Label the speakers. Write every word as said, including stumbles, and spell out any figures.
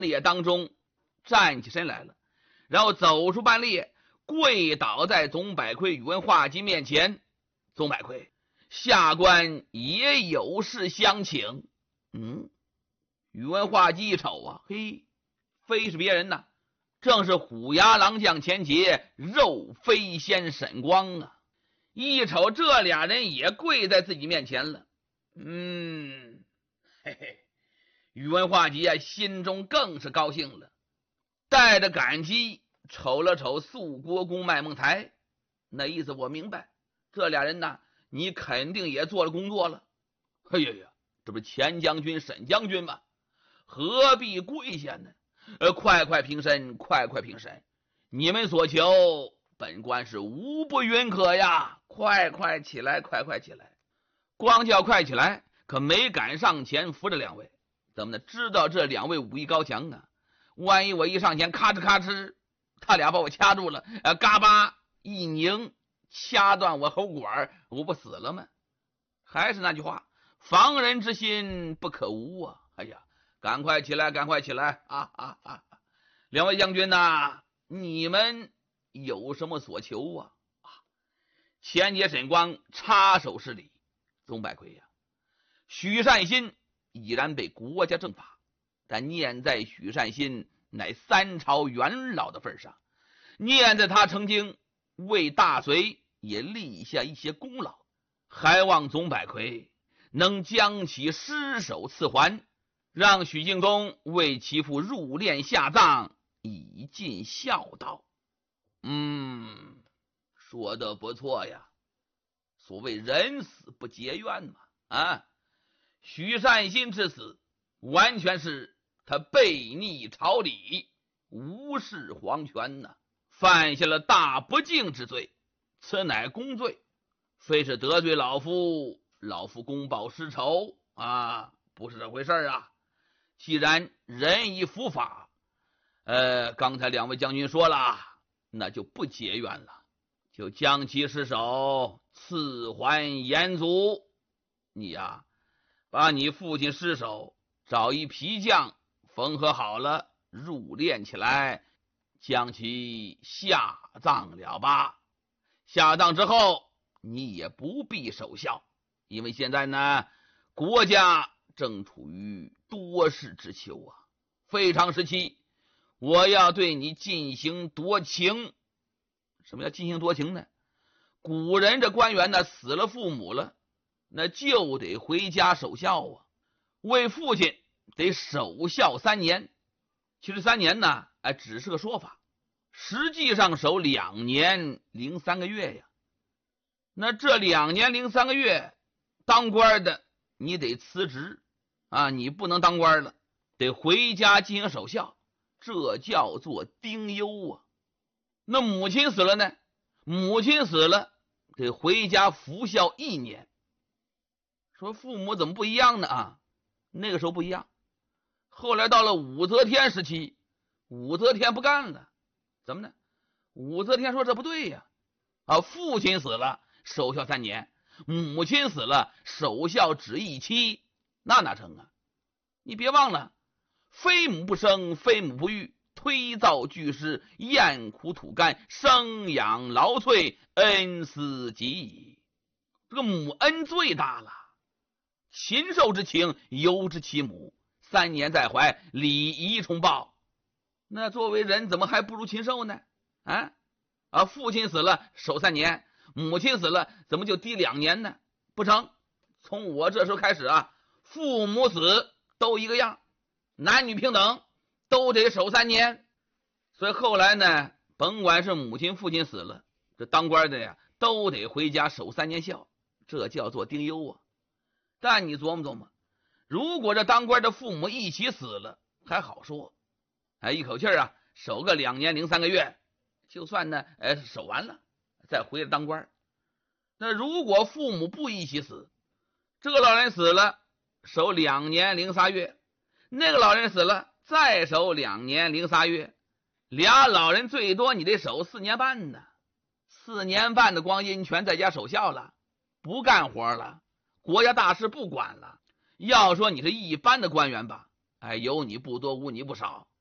Speaker 1: 列当中站起身来了，然后走出半列，跪倒在总百魁宇文化及面前。总百魁，下官也有事相请。嗯，宇文化及一瞅啊，嘿，非是别人呐，正是虎牙郎将钱杰、肉飞仙沈光啊！一瞅这俩人也跪在自己面前了，嗯，嘿嘿，宇文化及啊，心中更是高兴了，带着感激瞅了瞅肃国公麦孟台，那意思我明白，这俩人呢，你肯定也做了工作了。哎呀呀，这不是钱将军、沈将军吗？何必跪下呢？呃，快快平身，快快平身！你们所求，本官是无不允可呀！快快起来，快快起来！光叫快起来，可没敢上前扶着两位。怎么呢？知道这两位武艺高强啊！万一我一上前，咔哧咔哧，他俩把我掐住了，呃，嘎巴一拧，掐断我喉管，我不死了吗？还是那句话，防人之心不可无啊！哎呀，赶快起来，赶快起来啊啊啊！两位将军呐、啊，你们有什么所求啊？啊！钱杰、沈光插手施礼。总百魁呀、啊，许善心已然被国家正法，但念在许善心乃三朝元老的份上，念在他曾经为大隋也立下一些功劳，还望总百魁能将其尸首赐还，让许敬公为其父入殓下葬，以尽孝道。嗯，说得不错呀。所谓人死不结怨嘛，啊，许善心之死，完全是他背逆朝礼，无视皇权呐、啊，犯下了大不敬之罪，此乃公罪，非是得罪老夫，老夫公报私仇啊，不是这回事啊。既然人已伏法，呃，刚才两位将军说了，那就不结怨了，就将其尸首赐还严族。你呀、啊，把你父亲尸首找一皮匠缝合好了，入殓起来，将其下葬了吧。下葬之后，你也不必守孝，因为现在呢，国家正处于多事之秋啊，非常时期，我要对你进行夺情。什么叫进行夺情呢？古人这官员呢，死了父母了，那就得回家守孝啊，为父亲得守孝三年。其实三年呢，哎，只是个说法，实际上守两年零三个月呀。那这两年零三个月，当官的你得辞职啊，你不能当官了，得回家进行守孝，这叫做丁忧啊。那母亲死了呢？母亲死了得回家服孝一年。说父母怎么不一样呢？啊，那个时候不一样。后来到了武则天时期，武则天不干了，怎么呢？武则天说这不对呀，啊，父亲死了守孝三年，母亲死了守孝只一期，那哪成啊？你别忘了，非母不生，非母不育，推造巨尸，咽苦吐甘，生养劳瘁，恩思极矣。这个母恩最大了，禽兽之情，由之其母，三年在怀，礼仪重报。那作为人怎么还不如禽兽呢？啊啊！父亲死了守三年，母亲死了怎么就低两年呢？不成，从我这时候开始啊，父母死都一个样，男女平等，都得守三年。所以后来呢，甭管是母亲父亲死了，这当官的呀都得回家守三年孝，这叫做丁忧啊。但你琢磨琢磨，如果这当官的父母一起死了还好说，哎，一口气啊守个两年零三个月，就算呢哎守完了再回来当官。那如果父母不一起死，这个老人死了守两年零仨月，那个老人死了再守两年零仨月，俩老人最多你得守四年半呢。四年半的光阴全在家守孝了，不干活了，国家大事不管了。要说你是一般的官员吧， 哎，有你不多，无你不少。